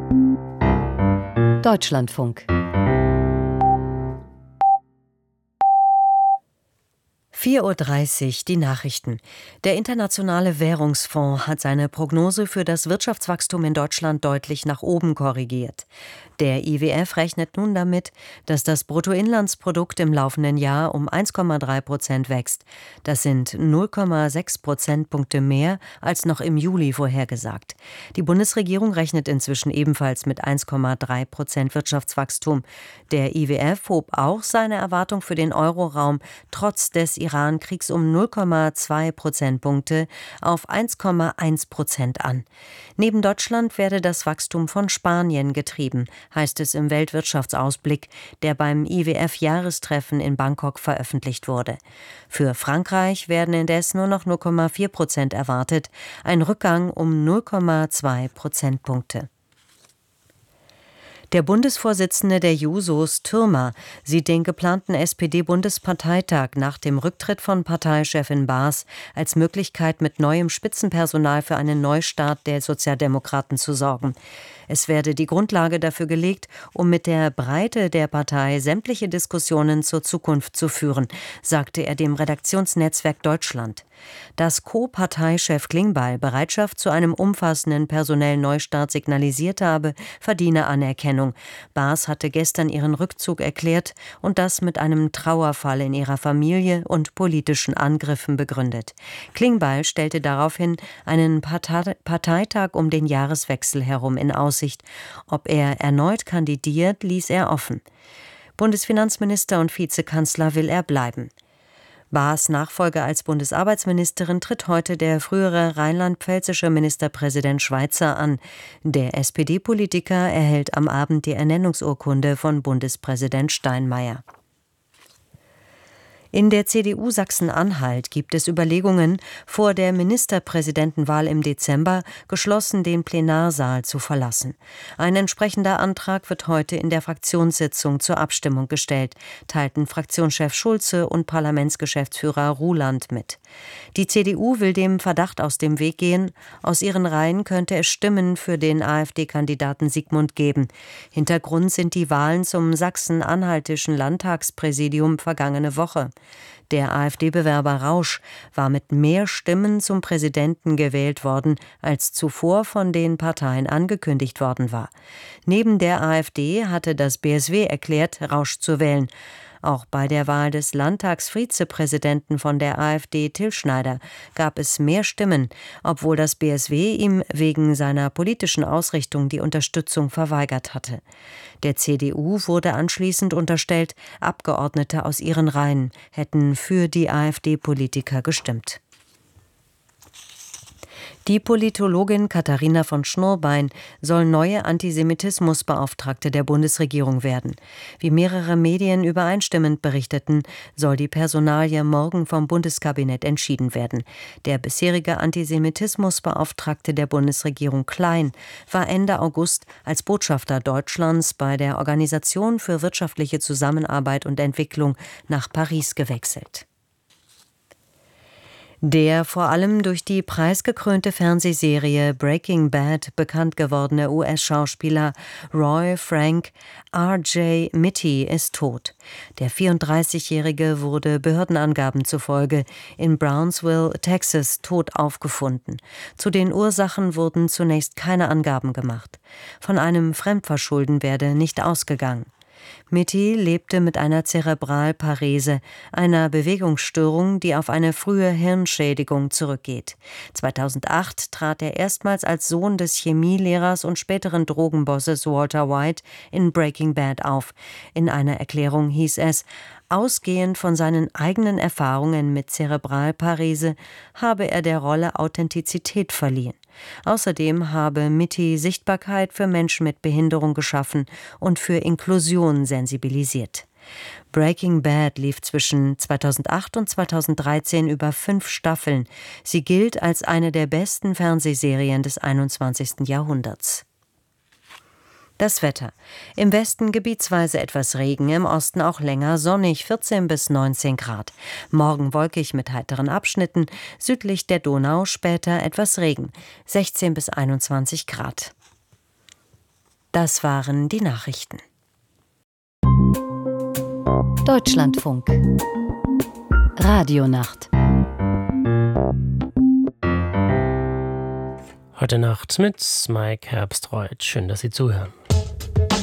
Deutschlandfunk. 4:30 Uhr die Nachrichten. Der Internationale Währungsfonds hat seine Prognose für das Wirtschaftswachstum in Deutschland deutlich nach oben korrigiert. Der IWF rechnet nun damit, dass das Bruttoinlandsprodukt im laufenden Jahr um 1,3% wächst. Das sind 0,6 Prozentpunkte mehr als noch im Juli vorhergesagt. Die Bundesregierung rechnet inzwischen ebenfalls mit 1,3% Wirtschaftswachstum. Der IWF hob auch seine Erwartung für den Euroraum trotz des Iran-Kriegs um 0,2 Prozentpunkte auf 1,1% an. Neben Deutschland werde das Wachstum von Spanien getrieben, heißt es im Weltwirtschaftsausblick, der beim IWF-Jahrestreffen in Bangkok veröffentlicht wurde. Für Frankreich werden indes nur noch 0,4% erwartet, ein Rückgang um 0,2 Prozentpunkte. Der Bundesvorsitzende der Jusos, Thürmer, sieht den geplanten SPD-Bundesparteitag nach dem Rücktritt von Parteichefin Baas als Möglichkeit, mit neuem Spitzenpersonal für einen Neustart der Sozialdemokraten zu sorgen. Es werde die Grundlage dafür gelegt, um mit der Breite der Partei sämtliche Diskussionen zur Zukunft zu führen, sagte er dem Redaktionsnetzwerk Deutschland. Dass Co-Parteichef Klingbeil Bereitschaft zu einem umfassenden personellen Neustart signalisiert habe, verdiene Anerkennung. Baas hatte gestern ihren Rückzug erklärt und das mit einem Trauerfall in ihrer Familie und politischen Angriffen begründet. Klingbeil stellte daraufhin einen Parteitag um den Jahreswechsel herum in Aussicht. Ob er erneut kandidiert, ließ er offen. Bundesfinanzminister und Vizekanzler will er bleiben. Baas Nachfolger als Bundesarbeitsministerin tritt heute der frühere rheinland-pfälzische Ministerpräsident Schweizer an. Der SPD-Politiker erhält am Abend die Ernennungsurkunde von Bundespräsident Steinmeier. In der CDU Sachsen-Anhalt gibt es Überlegungen, vor der Ministerpräsidentenwahl im Dezember geschlossen den Plenarsaal zu verlassen. Ein entsprechender Antrag wird heute in der Fraktionssitzung zur Abstimmung gestellt, teilten Fraktionschef Schulze und Parlamentsgeschäftsführer Ruland mit. Die CDU will dem Verdacht aus dem Weg gehen. Aus ihren Reihen könnte es Stimmen für den AfD-Kandidaten Sigmund geben. Hintergrund sind die Wahlen zum sachsen-anhaltischen Landtagspräsidium vergangene Woche. Der AfD-Bewerber Rausch war mit mehr Stimmen zum Präsidenten gewählt worden, als zuvor von den Parteien angekündigt worden war. Neben der AfD hatte das BSW erklärt, Rausch zu wählen. Auch bei der Wahl des Landtagsvizepräsidenten von der AfD, Till Schneider, gab es mehr Stimmen, obwohl das BSW ihm wegen seiner politischen Ausrichtung die Unterstützung verweigert hatte. Der CDU wurde anschließend unterstellt, Abgeordnete aus ihren Reihen hätten für die AfD-Politiker gestimmt. Die Politologin Katharina von Schnurbein soll neue Antisemitismusbeauftragte der Bundesregierung werden. Wie mehrere Medien übereinstimmend berichteten, soll die Personalie morgen vom Bundeskabinett entschieden werden. Der bisherige Antisemitismusbeauftragte der Bundesregierung Klein war Ende August als Botschafter Deutschlands bei der Organisation für wirtschaftliche Zusammenarbeit und Entwicklung nach Paris gewechselt. Der vor allem durch die preisgekrönte Fernsehserie Breaking Bad bekannt gewordene US-Schauspieler Roy Frank R.J. Mitty ist tot. Der 34-Jährige wurde Behördenangaben zufolge in Brownsville, Texas, tot aufgefunden. Zu den Ursachen wurden zunächst keine Angaben gemacht. Von einem Fremdverschulden werde nicht ausgegangen. Mitty lebte mit einer Zerebralparese, einer Bewegungsstörung, die auf eine frühe Hirnschädigung zurückgeht. 2008 trat er erstmals als Sohn des Chemielehrers und späteren Drogenbosses Walter White in Breaking Bad auf. In einer Erklärung hieß es: Ausgehend von seinen eigenen Erfahrungen mit Zerebralparese habe er der Rolle Authentizität verliehen. Außerdem habe Mitty Sichtbarkeit für Menschen mit Behinderung geschaffen und für Inklusion sensibilisiert. Breaking Bad lief zwischen 2008 und 2013 über 5 Staffeln. Sie gilt als eine der besten Fernsehserien des 21. Jahrhunderts. Das Wetter. Im Westen gebietsweise etwas Regen, im Osten auch länger sonnig, 14 bis 19 Grad. Morgen wolkig mit heiteren Abschnitten, südlich der Donau später etwas Regen, 16 bis 21 Grad. Das waren die Nachrichten. Deutschlandfunk Radionacht. Heute Nacht mit Mike Herbstreuth. Schön, dass Sie zuhören.